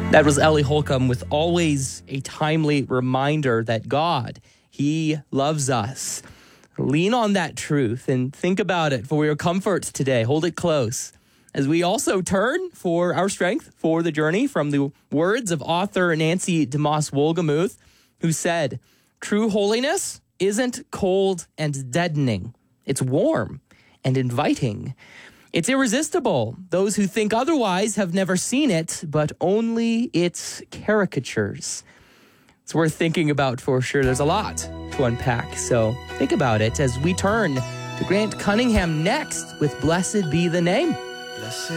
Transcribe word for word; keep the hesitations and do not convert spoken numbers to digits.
That was Ellie Holcomb with always a timely reminder that God, He loves us. Lean on that truth and think about it for your comfort today. Hold it close. As we also turn for our strength for the journey from the words of author Nancy DeMoss Wolgemuth, who said, "True holiness isn't cold and deadening. It's warm and inviting. It's irresistible. Those who think otherwise have never seen it, but only its caricatures." It's worth thinking about for sure. There's a lot to unpack, so think about it as we turn to Grant Cunningham next with Blessed Be the Name. Blessed